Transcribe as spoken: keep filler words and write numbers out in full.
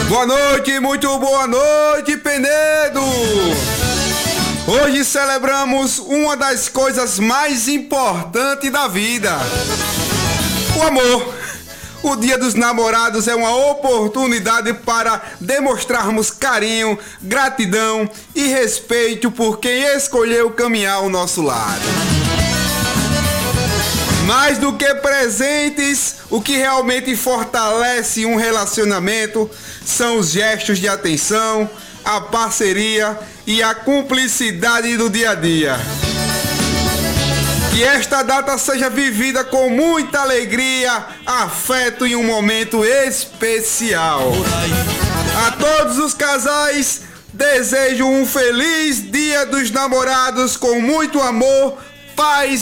Boa noite, muito boa noite, Penedo! Hoje celebramos uma das coisas mais importantes da vida: o amor. O Dia dos Namorados é uma oportunidade para demonstrarmos carinho, gratidão e respeito por quem escolheu caminhar ao nosso lado. Mais do que presentes, o que realmente fortalece um relacionamento são os gestos de atenção, a parceria e a cumplicidade do dia a dia. Que esta data seja vivida com muita alegria, afeto e um momento especial. A todos os casais, desejo um feliz Dia dos Namorados com muito amor, paz